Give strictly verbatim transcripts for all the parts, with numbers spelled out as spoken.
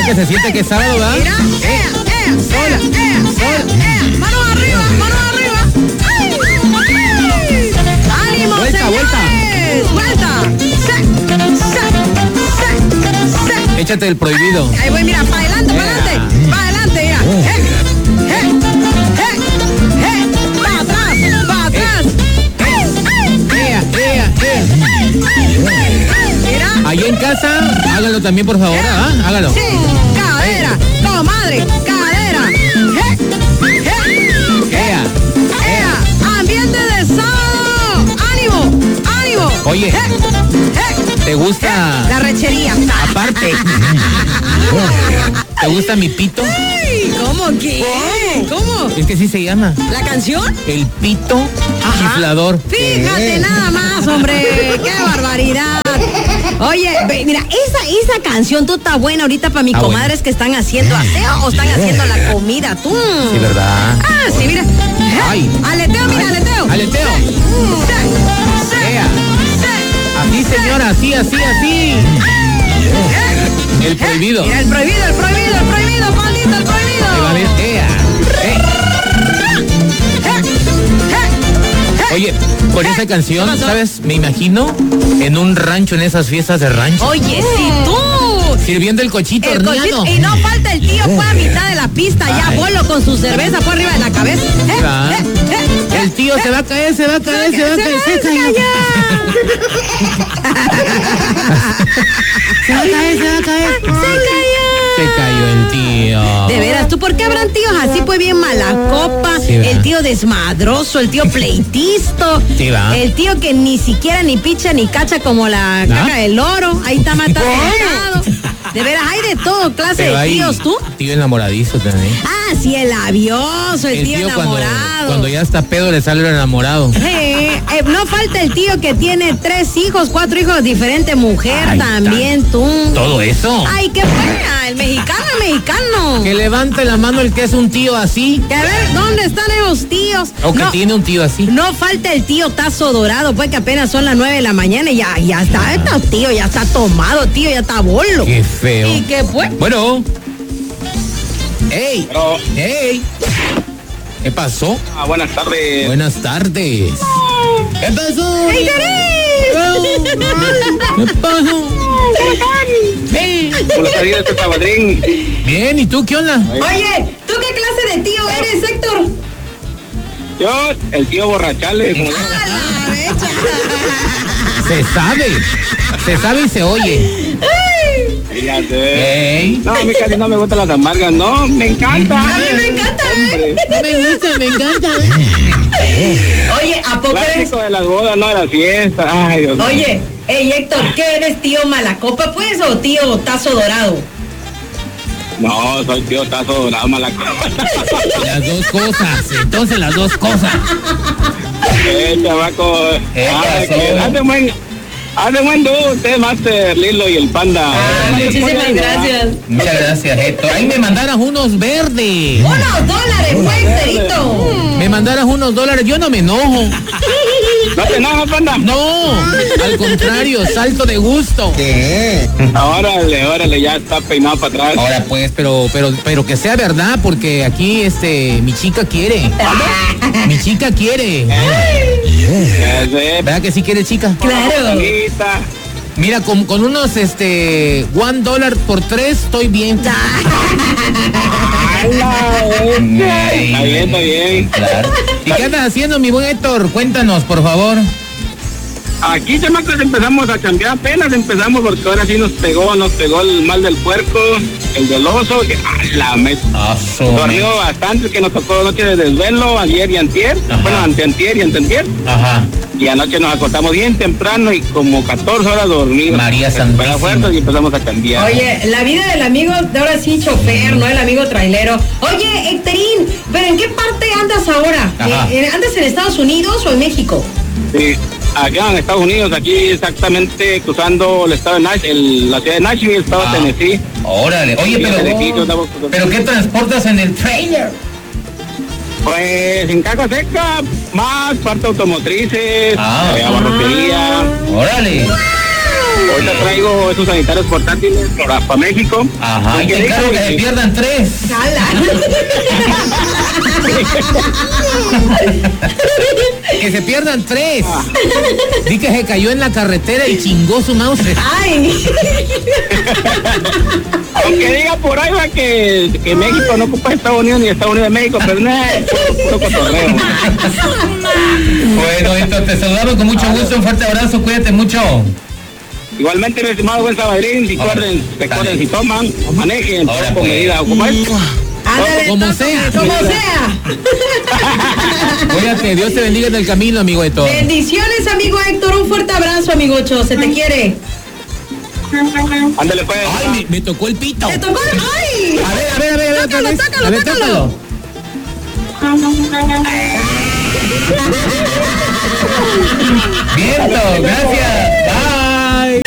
que se siente que es sábado, ¿verdad? Mira, ea, ea, sola, ea, sola, ea. Manos arriba, manos arriba. ¡Ay! ¡Ay! ¡Ánimo, Vuelta, señores! ¡Vuelta! ¡Se! ¡Se! ¡Se! ¡Se! Échate el prohibido. Ahí voy, mira, para adelante, para adelante. Para adelante, mira. ¡Eh! ¡Eh! ¡Eh! ¡Eh! ¡Para atrás! ¡Para atrás! Ea, ea, ea. Mira. Ahí en casa, hágalo también, por favor, ¿ah? Hágalo. Sí, cadera, comadre, cadera. ¡Eh! ¡Eh! Ea. ¡Ea! ¡Ambiente de sábado! ¡Ánimo! ¡Ánimo! Oye, ¡Eh! ¡Eh! ¿te gusta? La rechería. Aparte, ¿te gusta mi pito? Ay, ¿cómo que? ¿Cómo? Es que sí se llama. ¿La canción? El pito Ajá. chiflador. Fíjate Eh. nada más, hombre. ¡Qué barbaridad! Oye, ve, mira, esa, esa canción tú está buena ahorita para mis Ah, comadres bueno. que están haciendo aseo o están haciendo la comida. Tú. Sí, ¿verdad? Ah, sí, mira. Ay. Aleteo, mira, Ay. aleteo. Aleteo. Se, se, Ea. se. Así, señora, así, así, así. El prohibido. Mira, el prohibido, el prohibido, el prohibido, Pablito, el prohibido. Te va a ver, ea. Eh. Oye, con esa canción, ¿Qué pasó? ¿sabes? Me imagino en un rancho, en esas fiestas de rancho. Oye, si tú. Sirviendo el cochito El horneado. cochito, y no falta el tío fue a mitad de la pista, ya Ay. bolo con su cerveza por arriba de la cabeza. Eh, Ah. eh, eh, eh, El tío se va a caer, se va a caer, se va a caer. Se se cayó. cayó. Se va a caer, se va a caer. Se cayó. Se cayó el tío. De veras, ¿tú por qué habrán tíos así pues bien mala copa? Sí, ¿verdad? El tío desmadroso, el tío pleitisto, Sí, ¿verdad? el tío que ni siquiera ni picha ni cacha como la ¿Ah? caca del loro, ahí está matando. De veras, hay de todo clase Pero de hay tíos, ¿tú? tío enamoradizo también. Ah, sí, el labioso, el, El tío, tío cuando, enamorado. cuando ya está pedo le sale el enamorado. Eh, eh, no falta el tío que tiene tres hijos, cuatro hijos, diferente mujer Ay, también, tú. Todo eso. Ay, qué pena, el mexicano, el mexicano. Que levante la mano el que es un tío así. Que a ver, ¿dónde están esos tíos? O que no, tiene un tío así. no falta el tío tazo dorado, pues que apenas son las nueve de la mañana y ya, ya está, está tío, ya está tomado, tío, ya está bolo. Qué feo. ¿Y qué pues? Bueno. ¡Ey! Pero, ¡Ey! ¿Qué pasó? ah, buenas tardes. Buenas tardes. ¿Qué pasó? ¡Ey, Karim! ¿Qué pasó? Ey. Buenas tardes, este Sabadrín. Bien, ¿y tú qué onda? Oye, ¿tú qué clase de tío eres, Héctor? Yo, el tío Borrachales. como- ¡A la mecha! Se sabe. Se sabe y se oye. Ya sé. ¡Ey! No, a mí casi no me gustan las amargas, no, me encanta. A mí me encanta, ¿eh? Me gusta, me encanta. Oye, ¿a poco eres? Clásico de las bodas, no de las fiestas. Ay, Dios mío. Oye, hey Héctor, ¿qué eres, tío Malacopa, pues, o tío Tazo Dorado? No, soy tío Tazo Dorado, Malacopa. Las dos cosas. Entonces las dos cosas. Eh, chavaco. ¿Qué Ay, pasó? que hace buen, hace buen dúo usted, Master, Lilo y el Panda. Ah, Eh, muchísimas pues, gracias. Muchas gracias, Héctor. Ahí me mandaras unos verdes. Unos dólares, pues, Terito. Me mandaras unos dólares. Yo no me enojo. ¿No te enojas, Panda? No, al contrario, salto de gusto. Órale, órale, ya está peinado para atrás. Ahora pues, pero, pero, pero que sea verdad, porque aquí, este, mi chica quiere. Mi chica quiere. Ya sé, ¿Verdad que sí quiere, chica? Claro. Panita. Mira, con, con unos, este, one dólar por tres, estoy bien. Está bien, está bien. Claro. ¿Y qué andas haciendo, mi buen Héctor? Cuéntanos, por favor. Aquí, chamacos, empezamos a cambiar, apenas empezamos porque ahora sí nos pegó, nos pegó el mal del puerco, el del oso, que a la meta. Dormió bastante, que nos tocó noche de desvelo ayer y antier, Ajá. bueno, anteantier y anteantier, Ajá. y anoche nos acostamos bien temprano y como catorce horas dormidos. María Pero Santísima. fuertes y empezamos a cambiar. Oye, la vida del amigo, de ahora sí, chofer, no el amigo trailero. Oye, Héctorín, ¿pero en qué parte andas ahora? Ajá. Eh, ¿Andas en Estados Unidos o en México? Sí, acá en Estados Unidos, aquí exactamente cruzando el estado de Nashville, la ciudad de Nashville, el estado Ah. de Tennessee. Órale. Oye, Y los edificios, pero, estamos- pero ¿qué transportas en el trailer? Pues en caja seca, más parte automotrices, Ah. eh, abarrotería. Órale. Ahorita traigo esos sanitarios portátiles para, para México. Ajá, y te encargo que se pierdan tres. Que se pierdan tres. Ah. Di que se cayó en la carretera y chingó su mouse. Ay. Aunque diga por ahí va que, que México no ocupa Estados Unidos ni Estados Unidos de México, pero no es puro, puro cotorreo. Bueno, entonces te saludamos con mucho gusto, un fuerte abrazo, cuídate mucho. Igualmente, mi estimado buen Sabadrín, recuerden, recuerden, si toman o manejen, ahora con pues. medida, como es. Ándale, como sea. Como sea. Cuídate, Dios te bendiga en el camino, amigo Héctor. Bendiciones, amigo Héctor, un fuerte abrazo, amigo Ocho, se te quiere. Ándale pues. Ay, me, me tocó el pito. ¿Te tocó? ¡Ay! A ver, a ver, a ver, tócalo, vez. tócalo, a ver, tócalo. Viento, gracias. Bye.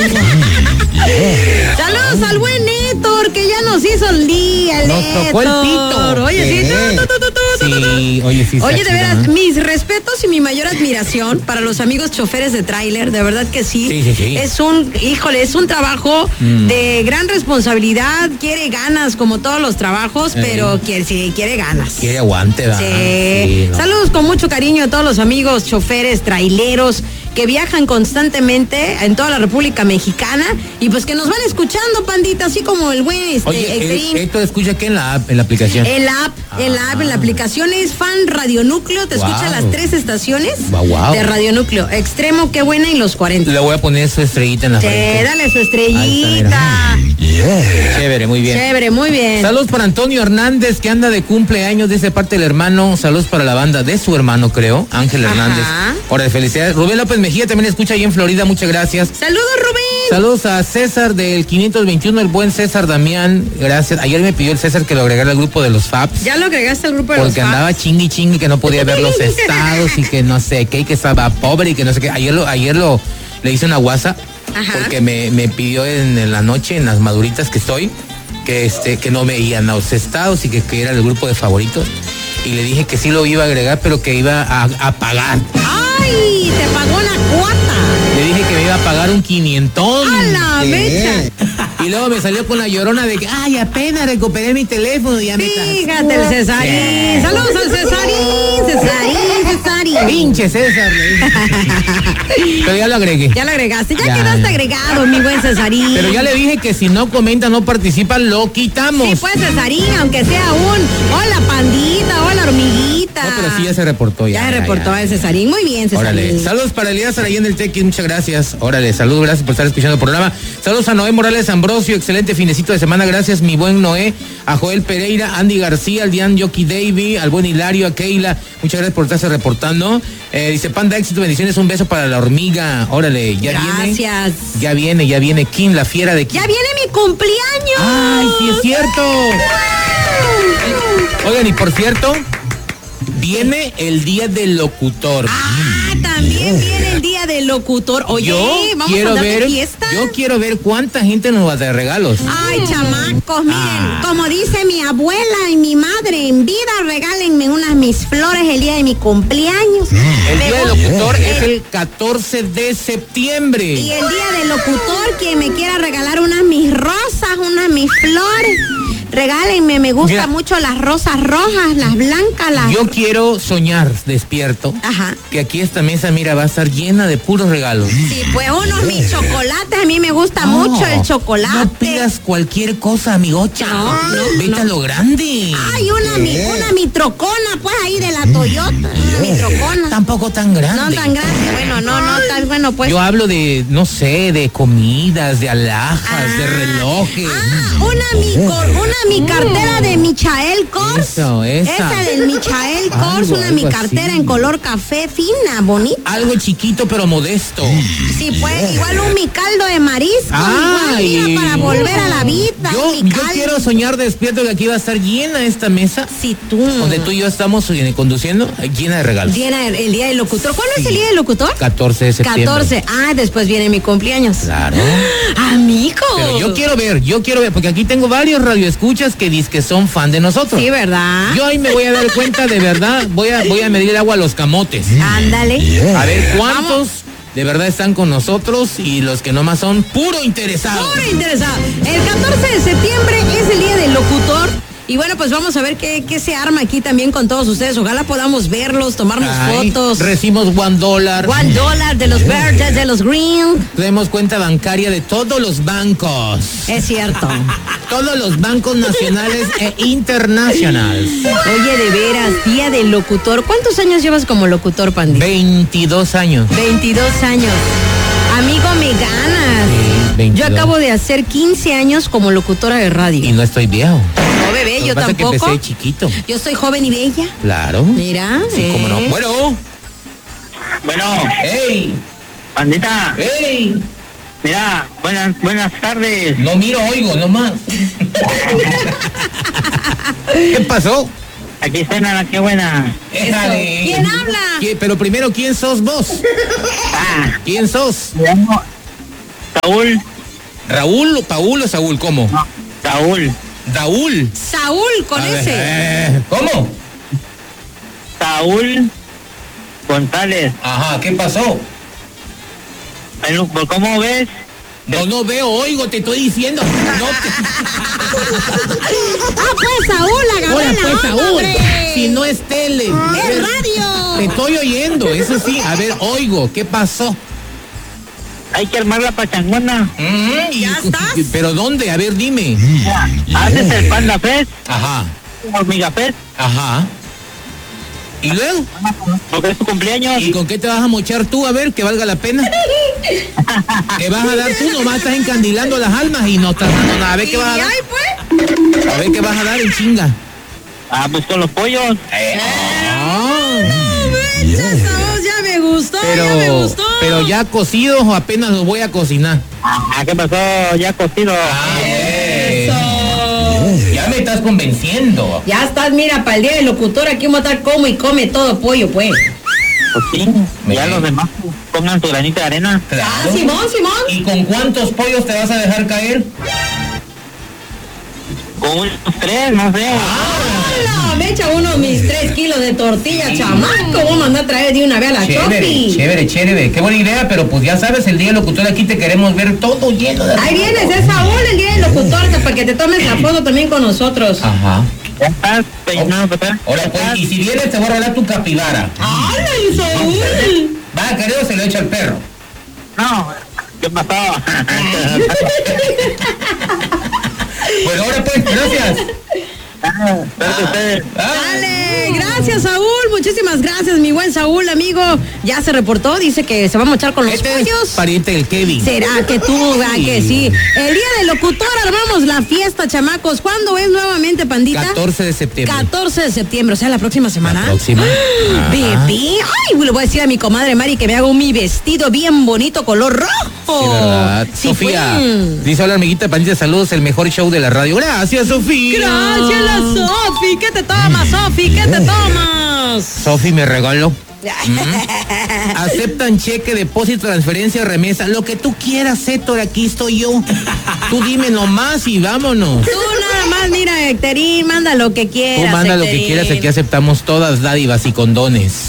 Saludos al buen Héctor, que ya nos hizo el día, el Nos tocó el Héctor. pito. Oye, sí, ¿Qué? tu, tu, tu, tu, tu, tu, tu. Sí, oye, sí. Oye, está de chido, veras, ¿no? mis respetos y mi mayor admiración para los amigos choferes de tráiler, de verdad que sí. Sí, sí, sí. Es un, híjole, es un trabajo mm. de gran responsabilidad, quiere ganas como todos los trabajos, eh. pero quiere, sí, quiere ganas. Quiere aguante, ¿verdad? Sí. sí no. Saludos con mucho cariño a todos los amigos choferes, traileros, que viajan constantemente en toda la República Mexicana y pues que nos van escuchando, pandita, así como el buen este, Oye, ¿esto escucha qué en la app, en la aplicación? En la app, ah. en la app, en la aplicación es Fan Radio Núcleo, te wow. escucha las tres estaciones wow, wow. de Radio Núcleo, Extremo, Qué Buena y Los cuarenta. Le voy a poner su estrellita en la sí, frente. Dale su estrellita. Yeah. Chévere, muy bien. Chévere, muy bien. Saludos para Antonio Hernández, que anda de cumpleaños de esa parte del hermano. Saludos para la banda de su hermano, creo, Ángel Ajá. Hernández. Hora de felicidades. Rubén López Mejía también escucha ahí en Florida, muchas gracias. Saludos, Rubén. Saludos a César del quinientos veintiuno, el buen César Damián, gracias. Ayer me pidió el César que lo agregara al grupo de los Fabs. Ya lo agregaste al grupo de los Fabs. Porque andaba chingui chingui que no podía ver los estados y que no sé qué, y que estaba pobre y que no sé qué. Ayer lo, ayer lo le hice una WhatsApp. Ajá. Porque me, me pidió en, en la noche, en las maduritas que estoy, que este, que no veían los estados y que, que era el grupo de favoritos. Y le dije que sí lo iba a agregar, pero que iba a, a pagar. ¡Ay! Te pagó la cuota. Le dije que me iba a pagar un quinientón. ¡A la mecha! Y luego me salió con la llorona de que, ay, apenas recuperé mi teléfono y ya me Fíjate el Cesarín. Sí. Saludos al Cesarín, Cesarín, Cesarín. Pinche César. Pero ya lo agregué. Ya lo agregaste, ya, ya quedaste ya. agregado, mi buen Cesarín. Pero ya le dije que si no comenta, no participa, lo quitamos. Sí, pues Cesarín, aunque sea un hola pandita, hola hormiguita. No, pero sí ya se reportó ya. Ya se reportó el Cesarín, muy bien, Cesarín. Órale, saludos para Elías ahí en el Tequis, muchas gracias. Órale, saludos, gracias por estar escuchando el programa. Saludos a Noé Morales Ambrosio, excelente finecito de semana, gracias mi buen Noé, a Joel Pereira, Andy García, al Dian Yoki Davy, al buen Hilario, a Keila, muchas gracias por estarse reportando. Eh, dice Panda, éxito, bendiciones, un beso para la hormiga. Órale, ya gracias. viene. Gracias. Ya viene, ya viene Kim, la fiera de Kim. Ya viene mi cumpleaños. Ay, sí es cierto. Oigan, y por cierto, viene el día del locutor. Ah, también viene el día del locutor. Oye, yo vamos quiero a andar ver, de fiesta. Yo quiero ver cuánta gente nos va a dar regalos. Ay, chamacos, miren, Ah. como dice mi abuela y mi madre, en vida regálenme unas mis flores el día de mi cumpleaños. El Me día del gusta- locutor es el- el catorce de septiembre. Y el día del locutor, quien me quiera regalar unas mis rosas, unas mis flores, regálenme, me gustan Mira. mucho las rosas rojas, las blancas, las... Yo quiero soñar despierto Ajá. que aquí esta mesa, mira, va a estar llena de puros regalos. Sí, pues unos mis chocolates, a mí me gusta No, mucho el chocolate. No pidas cualquier cosa, amigocha. No, no, Vete no. a lo grande. Ay, una mi, una mi trocona, pues ahí de la Toyota, una mi trocona. Tampoco tan grande. No tan grande, bueno, no, no tan bueno, pues. Yo hablo de, no sé, de comidas, de alhajas, Ah. de relojes. Ah, una mi, cor- una mi cartera de Michael Kors. Eso, esa. Esa del Michael Kors, Algo, una mi algo cartera así. en color café fina, bonita. Algo chiquito pero modesto. Sí, pues, igual un mi caldo de marisco, Ay. igual, mira, para volver a la vida. Yo, mi yo caldo. quiero soñar despierto que aquí va a estar llena esta mesa, Si tú. donde tú y yo estamos eh, conduciendo, eh, llena de regalos. Viene el, el día del locutor. ¿Cuándo es Sí. el día del locutor? catorce de septiembre. catorce. Ah, después viene mi cumpleaños. Claro. Amigo. Pero yo quiero ver, yo quiero ver, porque aquí tengo varios radioescuchas que dicen que son fan de nosotros. Sí, ¿verdad? Yo ahí me voy a dar cuenta de verdad, voy a, voy a medir el agua a los camotes. Ándale. A ver cuántos de verdad están con nosotros y los que nomás son puro interesados. Puro interesado. El catorce de septiembre es el día del locutor. Y bueno, pues vamos a ver qué, qué se arma aquí también con todos ustedes. Ojalá podamos verlos, tomarnos Ay, fotos. Recibimos one dólar. One dólar de los verdes, de los green. Tenemos cuenta bancaria de todos los bancos. Es cierto. Todos los bancos nacionales e internacionales. Oye, de veras, día del locutor. ¿Cuántos años llevas como locutor, Pandi? veintidós años. veintidós años. Amigo, me ganas. Sí, veintidós. Yo acabo de hacer quince años como locutora de radio. Y no estoy viejo. No, bebé, yo pasa tampoco. Que empecé chiquito. Yo soy joven y bella. Claro. Mira. Sí, eh. cómo no. Bueno. Bueno, ¡Ey! pandita, ¡Ey! mira, buenas, buenas tardes. No miro, oigo, nomás. ¿Qué pasó? Aquí está Nana, qué buena. Éjale. ¿Quién habla? ¿Quién- Pero primero, ¿quién sos vos? Ah, ¿Quién sos? me llamo Saúl. ¿Raúl, Paul o Saúl? ¿Cómo? No, Saúl. Daúl. Saúl, con A ver, ese. eh, ¿Cómo? Saúl González. Ajá, ¿qué pasó? Bueno, ¿por ¿Cómo ves? No, no veo, oigo, te estoy diciendo. No te... Ah, pues Saúl, agarré Hola, la pues, onda, Saúl. hombre. Si no es tele. Es radio. Te estoy oyendo, eso sí. A ver, oigo, ¿qué pasó? Hay que armar la pachangona. Mm, y- ¿Ya estás? ¿Pero dónde? A ver, dime. Mira, haces el Panda Fest, Ajá, Hormiga Fest, ajá. ¿Y luego? porque es tu cumpleaños. ¿Y con qué te vas a mochar tú? A ver, que valga la pena. ¿Qué vas a dar tú? Nomás estás encandilando las almas y no estás dando nada. A ver qué vas a Y dar. ay, pues. A ver qué vas a dar en chinga. Ah, pues con los pollos. Ah, Mecha, Saúl, ya me gustó, ya me pero, gustó. pero ya cocidos o apenas los voy a cocinar. Ah, ¿qué pasó? Ya cocido. Ya me estás convenciendo. Ya estás, mira, para el día del locutor aquí vamos a estar como y come todo pollo, pues. Pues sí, ya Bien. los demás pongan su granita de arena. Ah, Simón, Simón. ¿Y con cuántos pollos te vas a dejar caer? Con unos tres, no sé. Hola, me echa unos mis tres kilos de tortilla, chamaco. Vamos a mandar a traer de una vez a la Chofi. chévere, chévere. Qué buena idea, pero pues ya sabes, el día del locutor aquí te queremos ver todo lleno de... Ahí vienes, es Saúl, el día del locutor, que para que te tomes la foto también con nosotros. Ajá. Ya estás peinado, papá. Ahora pues, y si vienes te voy a regalar tu capibara. ¡Ay, Saúl! Va a querer o se lo echa el perro. No, ¿qué pasó? Bueno, ahora pues, gracias. Ah, espero que ustedes- Ah. Dale, gracias Saúl, muchísimas gracias mi buen Saúl, amigo. Ya se reportó, dice que se va a mochar con los Este es pollos. pariente del Kevin. ¿Será que tú, ah, que sí? El día del locutor armamos la fiesta, chamacos. ¿Cuándo es nuevamente, pandita? catorce de septiembre. catorce de septiembre, o sea, la próxima semana. La próxima. Ajá. Bebé, ay, le voy a decir a mi comadre Mari que me haga un mi vestido bien bonito, color rojo. Sí, ¿verdad? Sí, Sofía, fue. dice hola amiguita Pandita, saludos, el mejor show de la radio. Gracias, Sofía. Gracias, la Sofi. ¿Qué te tomas, Sofi? ¿Qué te tomas? Sofi, me regaló. Aceptan cheque, depósito, transferencia, remesa, lo que tú quieras, Héctor, aquí estoy yo. Tú dime nomás y vámonos. Tú nada más, mira, Hectorín, manda lo que Tú quieras. manda lo que Hectorín. quieras, aquí aceptamos todas dádivas y condones.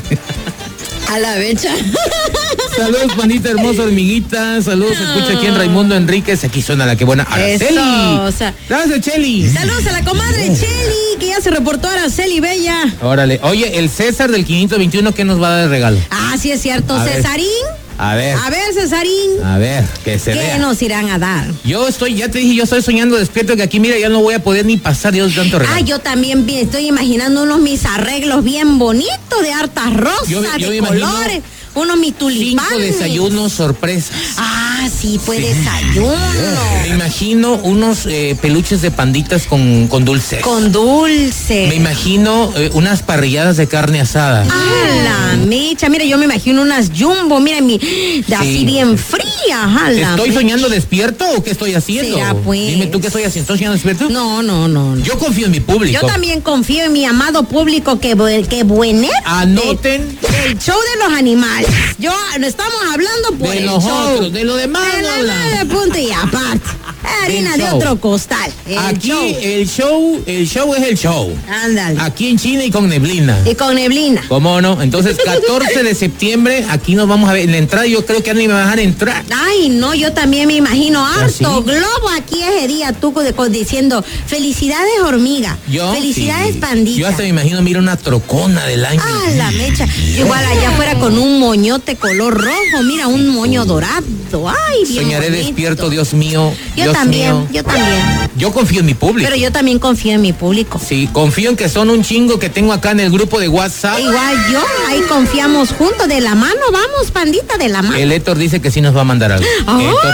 A la becha. Saludos, panita hermosa, hormiguita. Saludos, se escucha aquí en Raimundo Enríquez. Aquí suena la que buena Araceli. Eso, o sea- Gracias, Cheli. Saludos a la comadre Cheli, que ya se reportó a Araceli Bella. Órale. Oye, el César del quinientos veintiuno, ¿qué nos va a dar de regalo? Ah, sí es cierto. A ver. Cesarín. A ver. A ver, Cesarín. A ver, que se ¿Qué vea. nos irán a dar? Yo estoy, ya te dije, yo estoy soñando despierto que aquí, mira, ya no voy a poder ni pasar Dios tanto regalo. Ah, yo también vi- estoy imaginando unos mis arreglos bien bonitos de hartas rosas, Yo- yo de me imagino colores. Unos mis tulipanes. Cinco desayunos sorpresas. Ah, sí, fue Sí. desayuno. Me imagino unos eh, peluches de panditas con, con dulces. Con dulce. Me imagino eh, unas parrilladas de carne asada. A la mecha, mira, yo me imagino unas jumbo, mira, mi, de así Sí. bien frías, a la ¿Estoy mecha. soñando despierto o qué estoy haciendo? Será, pues. Dime tú qué estoy haciendo. ¿Estoy soñando despierto? No, no, no, no. Yo confío en mi público. Yo también confío en mi amado público que, bu- que buenet. Anoten. de- El show de los animales. Yo no estamos hablando por De el nosotros, show. de lo demás De no la hablamos. nada, punto y aparte. Harina de otro costal. El Aquí show. el show, el show es el show. Ándale. Aquí en China y con neblina. Y con neblina. ¿Cómo no? Entonces, catorce de septiembre, aquí nos vamos a ver. En la entrada yo creo que a mí me van a dejar entrar. Ay, no, yo también me imagino harto ¿Ah, sí? globo aquí ese día, tú de- con- diciendo, felicidades hormiga, Yo, felicidades sí. pandita. Yo hasta me imagino, mira, una trocona del año. Ah, la mecha. Igual allá afuera con un moñote color rojo, mira, un moño dorado. Ay, bien Soñaré bonito. despierto, Dios mío. Yo Dios también, mío. yo también. Yo confío en mi público. Pero yo también confío en mi público. Sí, confío en que son un chingo que tengo acá en el grupo de WhatsApp. Igual yo, ahí confiamos juntos, de la mano, vamos, pandita, de la mano. El Héctor dice que sí nos va a mandar algo. ¡Ay! Héctor,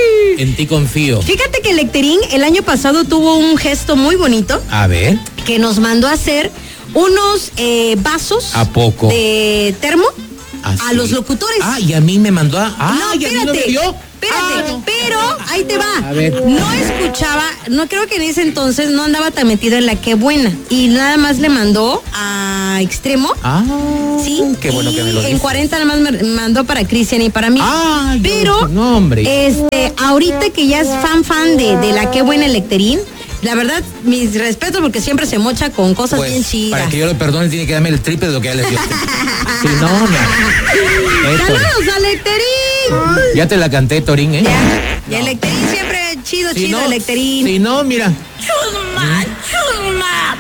en ti confío. Fíjate que el Lecterín el año pasado tuvo un gesto muy bonito A ver, que nos mandó a hacer unos eh, vasos ¿a poco? de termo ¿Ah, a sí? los locutores. Ah, y a mí me mandó a... Ah, no, y a mí no me espérate, dio. espérate, Ah, no. pero ahí te va. A ver. No escuchaba, no creo que en ese entonces no andaba tan metido en la que buena y nada más le mandó a Extremo. Ah, Sí, qué bueno y que me lo en dices. cuarenta nada más me mandó para Cristian y para mí. Ah, yo- pero no, hombre. este, ahorita que ya es fan fan de, de la que buena Lecterín, la verdad, mis respetos porque siempre se mocha con cosas Pues, bien chidas. para que yo lo perdone tiene que darme el triple de lo que ya les dio. Si no, no. Héctor, ¡Saludos a Lecterín! ya te la canté, Torín, ¿eh? Ya, y el Lecterín siempre chido, Si chido no, el Lecterín. si no, mira. Chulma, chulma.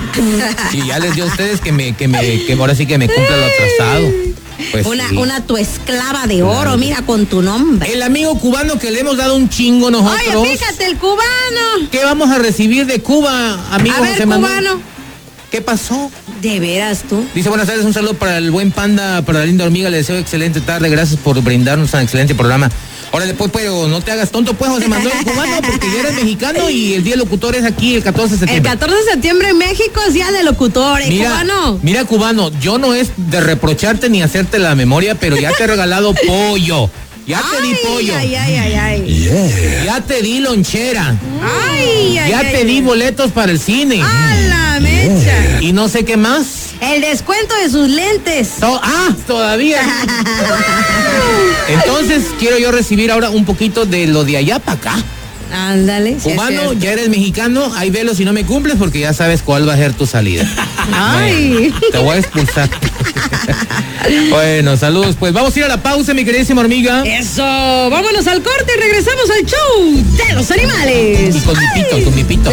Y ya les dio a ustedes que me, que me, que ahora sí que me cumpla lo atrasado. Pues Una, sí. una tu esclava de oro, Claro. mira, con tu nombre. El amigo cubano que le hemos dado un chingo nosotros. Oye, fíjate, el cubano. ¿Qué vamos a recibir de Cuba, amigo A ver, José Manuel? cubano. ¿Qué pasó? De veras tú. Dice, buenas tardes, un saludo para el buen Panda, para la linda hormiga, le deseo excelente tarde, gracias por brindarnos un excelente programa. Ahora después, pero no te hagas tonto, pues, José Manuel cubano, porque ya eres mexicano y el día del locutor es aquí el catorce de El septiembre. catorce de septiembre en México es día de locutores, Mira, cubano. mira, cubano, yo no es de reprocharte ni hacerte la memoria, pero ya te he regalado pollo. Ya te di Ay, pollo. Ay, ay, ay, ay. Ya te di lonchera. Ay, ay, Ya ay, te ay. di boletos para el cine. ¡A la mecha! Y no sé qué más. El descuento de sus lentes. To- ah, todavía. Entonces quiero yo recibir ahora un poquito de lo de allá para acá. Ándale. sí es Cubano, cierto. ya eres mexicano, ahí velo si no me cumples porque ya sabes cuál va a ser tu salida. Ay. Bueno, te voy a expulsar. Bueno, saludos. Pues vamos a ir a la pausa, mi queridísima hormiga. Eso, vámonos al corte y regresamos al show de los animales. Y con mi pito, Ay. con mi pito.